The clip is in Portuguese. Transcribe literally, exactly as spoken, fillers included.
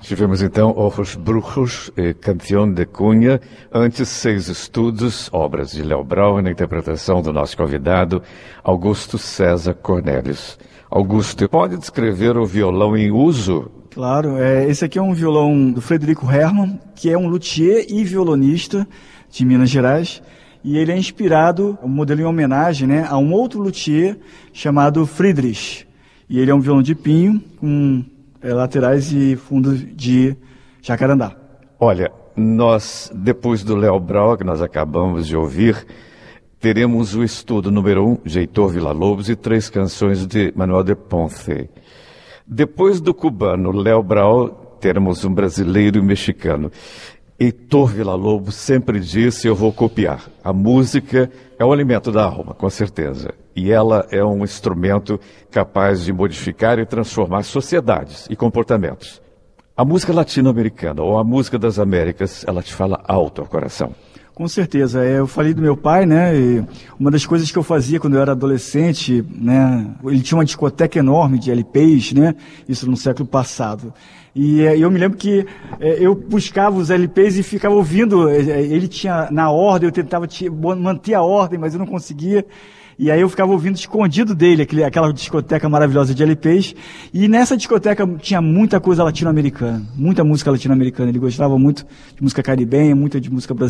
Tivemos então Ojos Brujos, eh, Canción de Cunha, antes Seis Estudos, obras de Léo Brau, na interpretação do nosso convidado, Augusto César Cornelius. Augusto, pode descrever o violão em uso? Claro, é, esse aqui é um violão do Frederico Hermann, que é um luthier e violonista de Minas Gerais, e ele é inspirado, um modelo em homenagem, né, a um outro luthier chamado Friedrich. E ele é um violão de pinho, com é, laterais e fundo de jacarandá. Olha, nós, depois do Léo Brau, que nós acabamos de ouvir, teremos o estudo número um, de Heitor Villa-Lobos, e três canções de Manuel de Ponce. Depois do cubano Léo Brau, teremos um brasileiro e um mexicano. Heitor Villa-Lobos sempre disse: eu vou copiar. A música é o alimento da alma, com certeza. E ela é um instrumento capaz de modificar e transformar sociedades e comportamentos. A música latino-americana, ou a música das Américas, ela te fala alto ao coração. Com certeza. Eu falei do meu pai, né? E uma das coisas que eu fazia quando eu era adolescente, né? Ele tinha uma discoteca enorme de L Ps, né? Isso no século passado. E eh, eu me lembro que eh, eu buscava os L Ps e ficava ouvindo. Eh, ele tinha na ordem, eu tentava te, manter a ordem, mas eu não conseguia. E aí eu ficava ouvindo escondido dele, aquele, aquela discoteca maravilhosa de L Ps. E nessa discoteca tinha muita coisa latino-americana, muita música latino-americana. Ele gostava muito de música caribenha, muita de música brasileira.